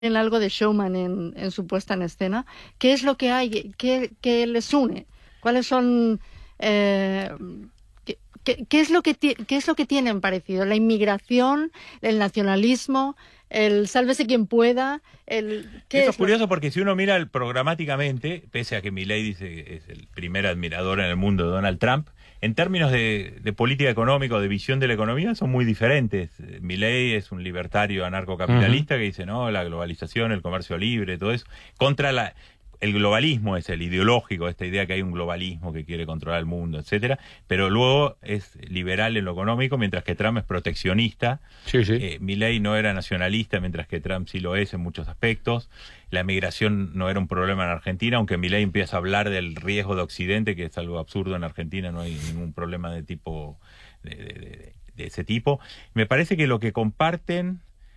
algo de showman en su puesta en escena. ¿Qué es lo que hay? ¿Qué les une? ¿Cuáles son? ¿Qué es lo que tienen parecido? ¿La inmigración, el nacionalismo, el sálvese quien pueda? Esto es curioso porque si uno mira programáticamente, pese a que Milei dice que es el primer admirador en el mundo de Donald Trump, en términos de política económica o de visión de la economía son muy diferentes. Milei es un libertario anarcocapitalista que dice, no, la globalización, el comercio libre, todo eso, contra el globalismo es el ideológico, esta idea que hay un globalismo que quiere controlar el mundo, etcétera, pero luego es liberal en lo económico, mientras que Trump es proteccionista. Sí, sí. Milei no era nacionalista, mientras que Trump sí lo es en muchos aspectos. La migración no era un problema en Argentina, aunque Milei empieza a hablar del riesgo de Occidente, que es algo absurdo en Argentina, no hay ningún problema de tipo de ese tipo. Me parece que lo que comparten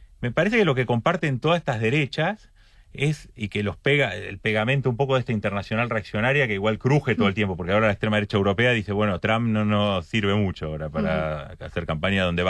todas estas derechas y que el pegamento un poco de esta internacional reaccionaria que igual cruje todo el tiempo, porque ahora la extrema derecha europea dice, bueno, Trump no nos sirve mucho ahora para hacer campaña donde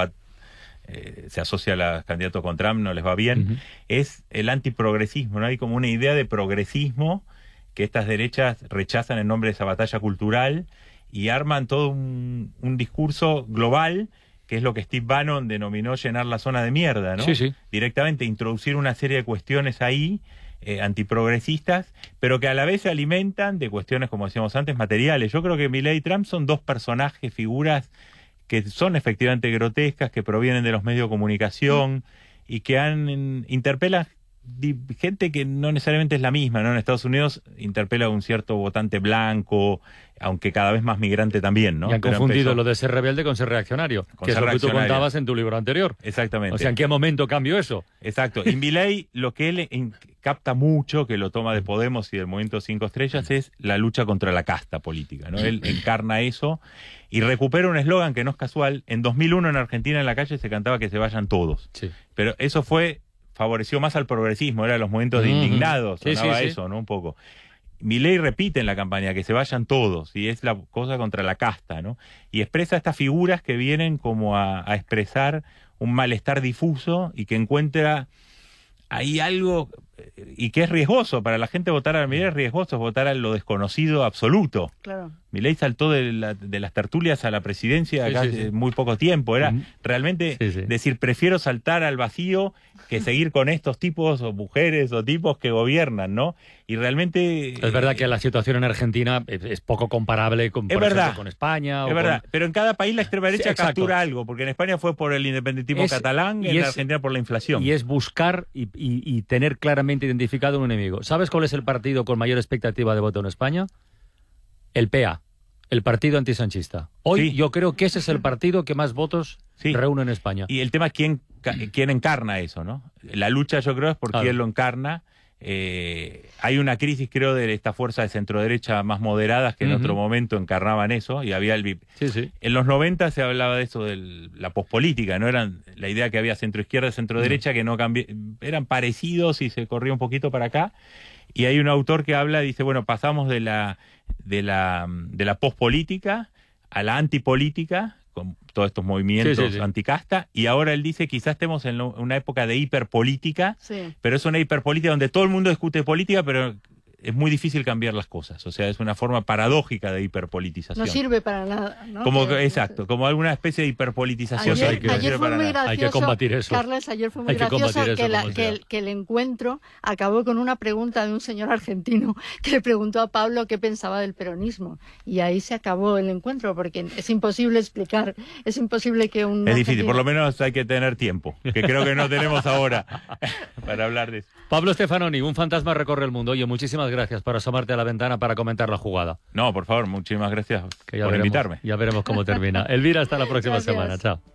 se asocia a los candidatos con Trump, no les va bien, es el antiprogresismo, ¿no? Hay como una idea de progresismo que estas derechas rechazan en nombre de esa batalla cultural y arman todo un discurso global, que es lo que Steve Bannon denominó llenar la zona de mierda, ¿no? Sí, sí. Directamente introducir una serie de cuestiones ahí, antiprogresistas, pero que a la vez se alimentan de cuestiones, como decíamos antes, materiales. Yo creo que Milei y Trump son dos personajes, figuras que son efectivamente grotescas, que provienen de los medios de comunicación y que interpelan gente que no necesariamente es la misma, ¿no? En Estados Unidos interpela a un cierto votante blanco, aunque cada vez más migrante también, ¿no? Y han confundido lo de ser rebelde con ser reaccionario, que es lo que tú contabas en tu libro anterior. Exactamente. O sea, ¿en qué momento cambió eso? Exacto. Y Milei, lo que él capta mucho, que lo toma de Podemos y del Movimiento 5 Estrellas, es la lucha contra la casta política, ¿no? Él encarna eso y recupera un eslogan que no es casual. En 2001 en Argentina en la calle se cantaba que se vayan todos. Sí. Pero eso favoreció más al progresismo, eran los momentos de indignados, sonaba eso, ¿no? Un poco. Milei repite en la campaña que se vayan todos, y es la cosa contra la casta, ¿no? Y expresa estas figuras que vienen como a expresar un malestar difuso y que encuentra ahí algo, y que es riesgoso, para la gente votar a Milei es riesgoso, votar a lo desconocido absoluto. Claro. Milei saltó de las tertulias a la presidencia hace muy poco tiempo, era realmente decir, prefiero saltar al vacío que seguir con estos tipos o mujeres o tipos que gobiernan, ¿no? Y realmente... Es verdad que la situación en Argentina es poco comparable con, por ejemplo, con España. Es verdad, pero en cada país la extrema derecha captura algo, porque en España fue por el independentismo catalán y en Argentina por la inflación. Y es buscar y tener claramente identificado un enemigo. ¿Sabes cuál es el partido con mayor expectativa de voto en España? El PA, el partido antisanchista. Hoy yo creo que ese es el partido que más votos reúne en España. Y el tema es quién encarna eso, ¿no? La lucha, yo creo, es por quién lo encarna. Hay una crisis, creo, de esta fuerza de centroderecha más moderadas que en otro momento encarnaban eso, y había en los 90 se hablaba de eso, de la pospolítica, ¿no? Eran la idea que había centroizquierda y centroderecha que no eran parecidos y se corría un poquito para acá. Y hay un autor que dice, bueno, pasamos de la pospolítica a la antipolítica, con todos estos movimientos anticasta, y ahora él dice quizás estemos en una época de hiperpolítica, pero es una hiperpolítica donde todo el mundo discute política, pero es muy difícil cambiar las cosas. O sea, es una forma paradójica de hiperpolitización. No sirve para nada, ¿no? Exacto, como alguna especie de hiperpolitización. Ayer fue muy gracioso, hay que combatir eso. Carles, ayer fue muy gracioso que el encuentro acabó con una pregunta de un señor argentino que le preguntó a Pablo qué pensaba del peronismo. Y ahí se acabó el encuentro, porque es imposible explicar, es imposible que un... Es difícil, por lo menos hay que tener tiempo, que creo que no tenemos ahora para hablar de eso. Pablo Stefanoni, un fantasma recorre el mundo. Oye, muchísimas gracias por asomarte a la ventana para comentar la jugada. No, por favor, muchísimas gracias por invitarme. Ya veremos cómo termina. Elvira, hasta la próxima semana. Chao.